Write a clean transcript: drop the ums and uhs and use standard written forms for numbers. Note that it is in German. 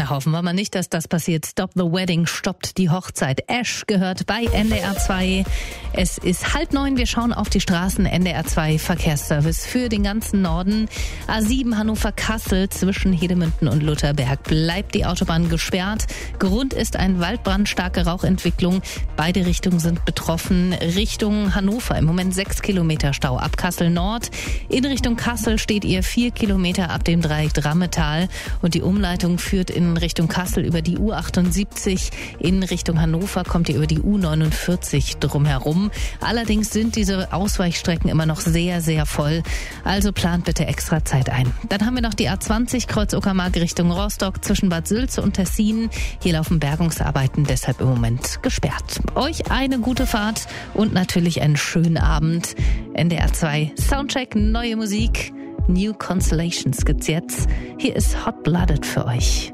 Na, hoffen wir mal nicht, dass das passiert. Stop the Wedding, stoppt die Hochzeit. Ash gehört bei NDR 2. Es ist 8:30, wir schauen auf die Straßen. NDR 2 Verkehrsservice für den ganzen Norden. A7 Hannover-Kassel zwischen Hedemünden und Lutherberg bleibt die Autobahn gesperrt. Grund ist ein Waldbrand, starke Rauchentwicklung. Beide Richtungen sind betroffen. Richtung Hannover im Moment 6 Kilometer Stau ab Kassel Nord. In Richtung Kassel steht ihr 4 Kilometer ab dem Dreieck Drammetal. Und die Umleitung führt in Richtung Kassel über die U78. In Richtung Hannover kommt ihr über die U49 drumherum. Allerdings sind diese Ausweichstrecken immer noch sehr, sehr voll. Also plant bitte extra Zeit ein. Dann haben wir noch die A20 Kreuz Uckermark Richtung Rostock zwischen Bad Sülze und Tessin. Hier laufen Bergungsarbeiten, deshalb im Moment gesperrt. Euch eine gute Fahrt und natürlich einen schönen Abend. NDR 2 Soundcheck, neue Musik. New Constellations gibt's jetzt. Hier ist Hot Blooded für euch.